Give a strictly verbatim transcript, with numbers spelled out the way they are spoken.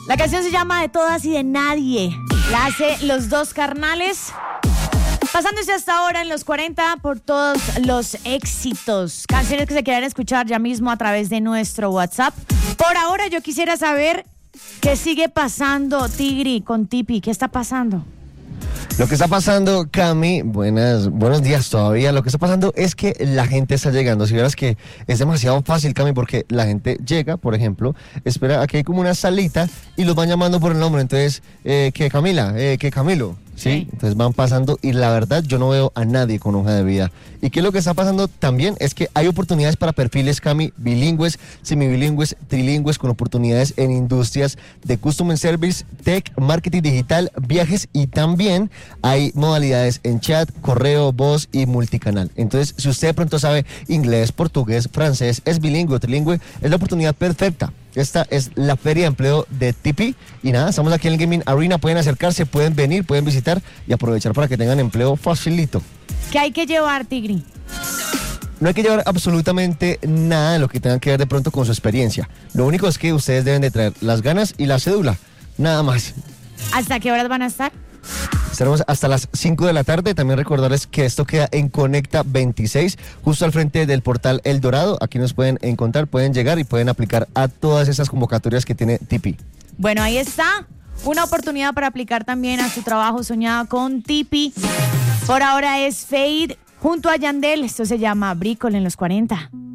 La canción se llama De Todas y de Nadie. La hace Los Dos Carnales. Pasándose hasta ahora en los cuarenta por todos los éxitos. Canciones que se quieran escuchar ya mismo a través de nuestro WhatsApp. Por ahora yo quisiera saber qué sigue pasando, Tigri, con Tipi. ¿Qué está pasando? Lo que está pasando, Cami, buenas, buenos días todavía. Lo que está pasando es que la gente está llegando. Si vieras que es demasiado fácil, Cami, porque la gente llega, por ejemplo, espera, aquí hay como una salita y los van llamando por el nombre. Entonces, eh, que Camila, eh, que Camilo. ¿Sí? Sí, entonces van pasando y la verdad yo no veo a nadie con hoja de vida. ¿Y qué es lo que está pasando también? Es que hay oportunidades para perfiles, Cami, bilingües, semibilingües, trilingües, con oportunidades en industrias de Customer Service, Tech, Marketing Digital, viajes y también hay modalidades en chat, correo, voz y multicanal. Entonces, si usted de pronto sabe inglés, portugués, francés, es bilingüe, trilingüe, es la oportunidad perfecta. Esta es la feria de empleo de Tipi y nada, estamos aquí en el Gaming Arena, pueden acercarse, pueden venir, pueden visitar y aprovechar para que tengan empleo facilito. ¿Qué hay que llevar, Tigri? No hay que llevar absolutamente nada de lo que tengan que ver de pronto con su experiencia. Lo único es que ustedes deben de traer las ganas y la cédula, nada más. ¿Hasta qué horas van a estar? Estaremos hasta las cinco de la tarde. También recordarles que esto queda en Conecta veintiséis, justo al frente del portal El Dorado. Aquí nos pueden encontrar, pueden llegar y pueden aplicar a todas esas convocatorias que tiene Tipi. Bueno, ahí está. Una oportunidad para aplicar también a su trabajo soñado con Tipi. Por ahora es Fade junto a Yandel. Esto se llama Bricol en los cuarenta.